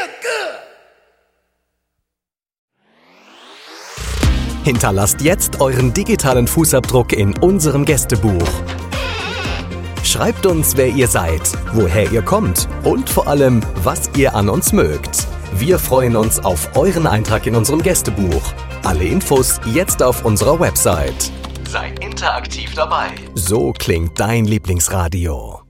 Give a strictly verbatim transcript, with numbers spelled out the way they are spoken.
Hinterlasst jetzt euren digitalen Fußabdruck in unserem Gästebuch. Schreibt uns, wer ihr seid, woher ihr kommt und vor allem, was ihr an uns mögt. Wir freuen uns auf euren Eintrag in unserem Gästebuch. Alle Infos jetzt auf unserer Website. Seid interaktiv dabei. So klingt dein Lieblingsradio.